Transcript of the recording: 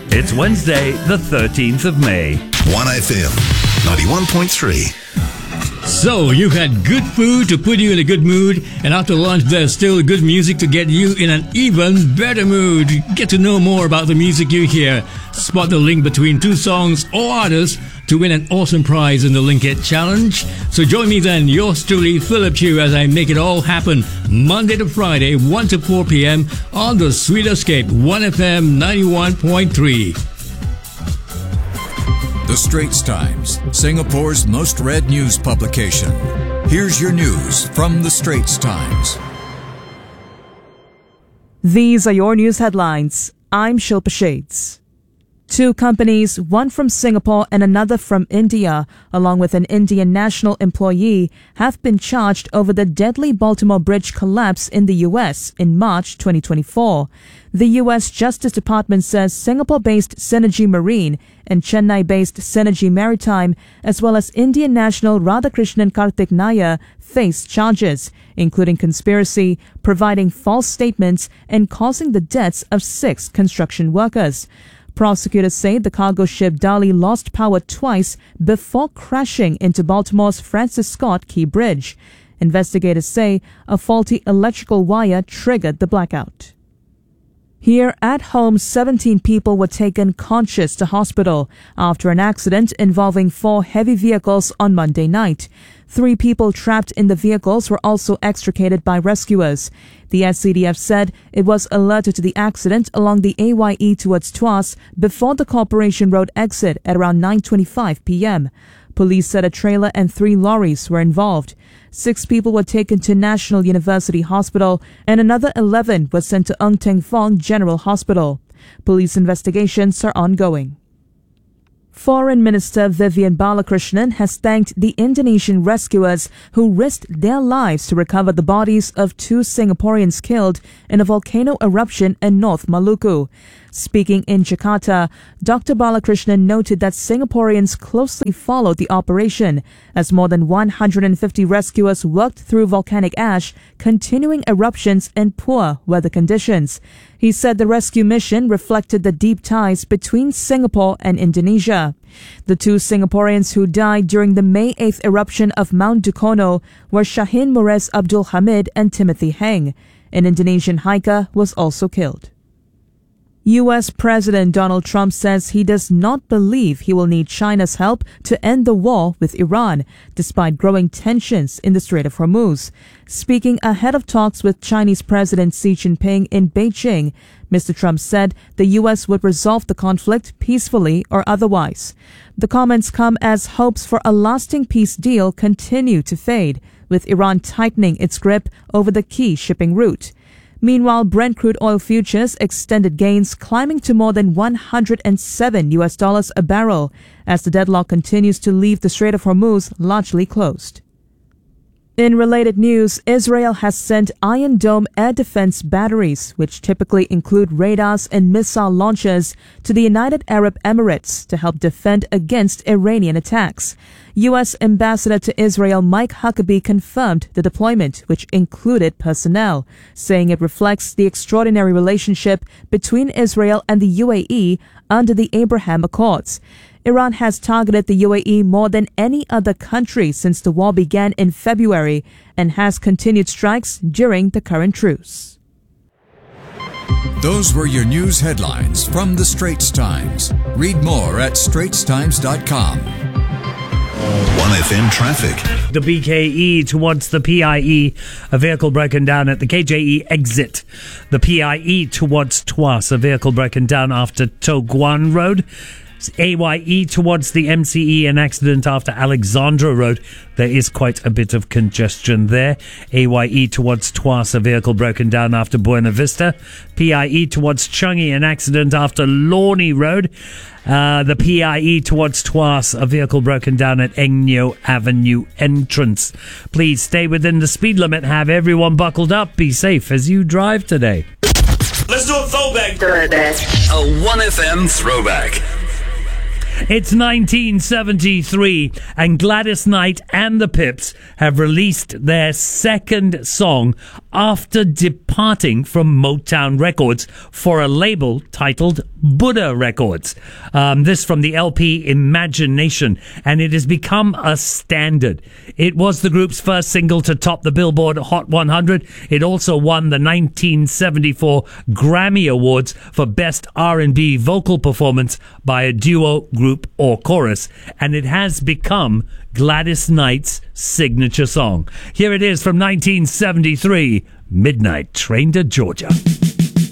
It's Wednesday, the 13th of May. 1FM 91.3. So, you've had good food to put you in a good mood, and after lunch there's still good music to get you in an even better mood. Get to know more about the music you hear. Spot the link between two songs or artists to win an awesome prize in the Link It Challenge. So join me then, yours truly, Philip Chu, as I make it all happen Monday to Friday, 1 to 4 p.m. on the Sweet Escape, 1FM 91.3. The Straits Times, Singapore's most read news publication. Here's your news from The Straits Times. These are your news headlines. I'm Shilpa Shades. Two companies, one from Singapore and another from India, along with an Indian national employee, have been charged over the deadly Baltimore Bridge collapse in the U.S. in March 2024. The U.S. Justice Department says Singapore-based Synergy Marine and Chennai-based Synergy Maritime, as well as Indian national Radhakrishnan Karthik Nair, face charges, including conspiracy, providing false statements, and causing the deaths of 6 construction workers. Prosecutors say the cargo ship Dali lost power twice before crashing into Baltimore's Francis Scott Key Bridge. Investigators say a faulty electrical wire triggered the blackout. Here at home, 17 people were taken conscious to hospital after an accident involving 4 heavy vehicles on Monday night. 3 people trapped in the vehicles were also extricated by rescuers. The SCDF said it was alerted to the accident along the AYE towards Tuas before the Corporation Road exit at around 9:25 p.m. Police said a trailer and 3 lorries were involved. 6 people were taken to National University Hospital and another 11 were sent to Ng Teng Fong General Hospital. Police investigations are ongoing. Foreign Minister Vivian Balakrishnan has thanked the Indonesian rescuers who risked their lives to recover the bodies of 2 Singaporeans killed in a volcano eruption in North Maluku. Speaking in Jakarta, Dr. Balakrishnan noted that Singaporeans closely followed the operation as more than 150 rescuers worked through volcanic ash, continuing eruptions and poor weather conditions. He said the rescue mission reflected the deep ties between Singapore and Indonesia. The 2 Singaporeans who died during the May 8th eruption of Mount Dukono were Shahin Mores Abdul Hamid and Timothy Heng. An Indonesian hiker was also killed. U.S. President Donald Trump says he does not believe he will need China's help to end the war with Iran, despite growing tensions in the Strait of Hormuz. Speaking ahead of talks with Chinese President Xi Jinping in Beijing, Mr. Trump said the U.S. would resolve the conflict peacefully or otherwise. The comments come as hopes for a lasting peace deal continue to fade, with Iran tightening its grip over the key shipping route. Meanwhile, Brent crude oil futures extended gains, climbing to more than $107 a barrel as the deadlock continues to leave the Strait of Hormuz largely closed. In related news, Israel has sent Iron Dome air defense batteries, which typically include radars and missile launchers, to the United Arab Emirates to help defend against Iranian attacks. U.S. Ambassador to Israel Mike Huckabee confirmed the deployment, which included personnel, saying it reflects the extraordinary relationship between Israel and the UAE under the Abraham Accords. Iran has targeted the UAE more than any other country since the war began in February and has continued strikes during the current truce. Those were your news headlines from The Straits Times. Read more at straitstimes.com. 1FM traffic. The BKE towards the PIE, a vehicle broken down at the KJE exit. The PIE towards Tuas, a vehicle broken down after To Guan Road. AYE towards the MCE, an accident after Alexandra Road. There is quite a bit of congestion there. AYE towards Tuas, a vehicle broken down after Buena Vista. PIE towards Changi, an accident after Lornie Road. The PIE towards Tuas, a vehicle broken down at Engnyo Avenue entrance. Please stay within the speed limit. Have everyone buckled up. Be safe as you drive today. Let's do a throwback. A 1FM throwback. It's 1973 and Gladys Knight and the Pips have released their second song after departing from Motown Records for a label titled Buddha Records. This from the LP Imagination, and it has become a standard. It was the group's first single to top the Billboard Hot 100. It also won the 1974 Grammy Awards for Best R&B Vocal Performance by a Duo, Group, or Chorus, and it has become Gladys Knight's signature song. Here it is from 1973, Midnight Train to Georgia.